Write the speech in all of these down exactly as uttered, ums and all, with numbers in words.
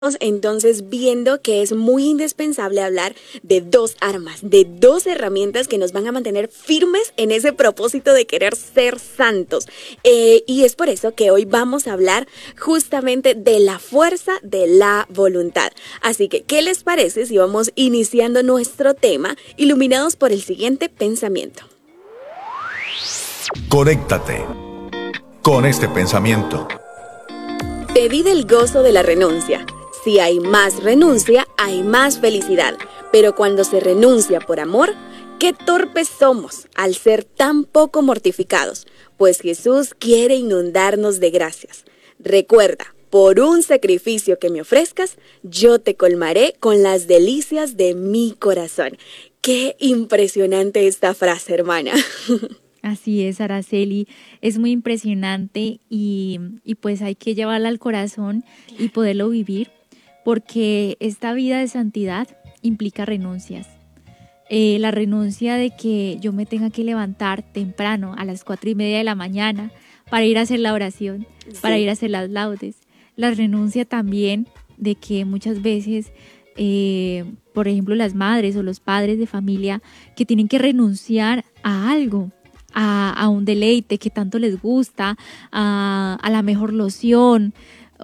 Entonces viendo que es muy indispensable hablar de dos armas, de dos herramientas que nos van a mantener firmes en ese propósito de querer ser santos. Eh, y es por eso que hoy vamos a hablar justamente de la fuerza de la voluntad. Así que, ¿qué les parece si vamos iniciando nuestro tema iluminados por el siguiente pensamiento? Conéctate con este pensamiento. Pedid el gozo de la renuncia. Si hay más renuncia, hay más felicidad. Pero cuando se renuncia por amor, qué torpes somos al ser tan poco mortificados, pues Jesús quiere inundarnos de gracias. Recuerda, por un sacrificio que me ofrezcas, yo te colmaré con las delicias de mi corazón. Qué impresionante esta frase, hermana. Así es, Araceli, es muy impresionante y, y pues hay que llevarla al corazón y poderlo vivir, porque esta vida de santidad implica renuncias. Eh, la renuncia de que yo me tenga que levantar temprano a las cuatro y media de la mañana para ir a hacer la oración, sí. para ir a hacer las laudes. La renuncia también de que muchas veces, eh, por ejemplo, las madres o los padres de familia que tienen que renunciar a algo, A, a un deleite que tanto les gusta, a, a la mejor loción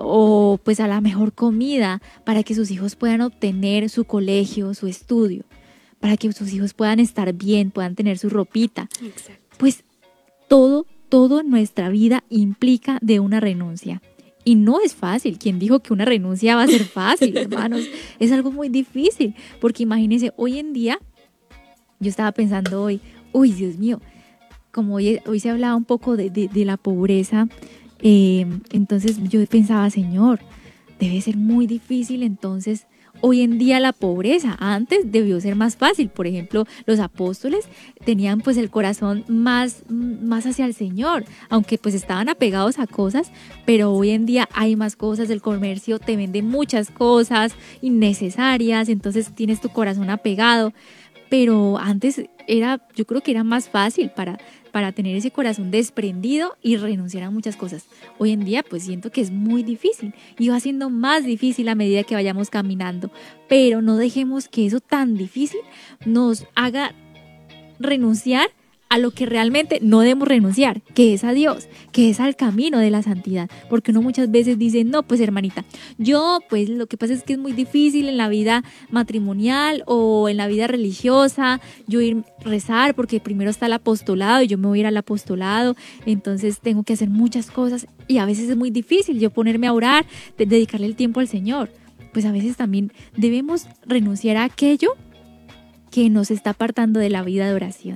o pues a la mejor comida para que sus hijos puedan obtener su colegio, su estudio, para que sus hijos puedan estar bien, puedan tener su ropita. Exacto. Pues todo, todo en nuestra vida implica de una renuncia. Y no es fácil. ¿Quién dijo que una renuncia va a ser fácil, hermanos? Es algo muy difícil, porque imagínense, hoy en día, yo estaba pensando hoy, uy, Dios mío, como hoy, hoy se hablaba un poco de, de, de la pobreza, eh, entonces yo pensaba, Señor, debe ser muy difícil entonces hoy en día la pobreza. Antes debió ser más fácil. Por ejemplo, los apóstoles tenían pues el corazón más, más hacia el Señor, aunque pues estaban apegados a cosas, pero hoy en día hay más cosas, el comercio te vende muchas cosas innecesarias, entonces tienes tu corazón apegado. Pero antes era, yo creo que era más fácil para, para tener ese corazón desprendido y renunciar a muchas cosas. Hoy en día pues siento que es muy difícil y va siendo más difícil a medida que vayamos caminando. Pero no dejemos que eso tan difícil nos haga renunciar a lo que realmente no debemos renunciar, que es a Dios, que es al camino de la santidad. Porque uno muchas veces dice, no, pues hermanita, yo pues lo que pasa es que es muy difícil en la vida matrimonial o en la vida religiosa, yo ir a rezar porque primero está el apostolado y yo me voy a ir al apostolado, entonces tengo que hacer muchas cosas y a veces es muy difícil yo ponerme a orar, de dedicarle el tiempo al Señor. Pues a veces también debemos renunciar a aquello que nos está apartando de la vida de oración.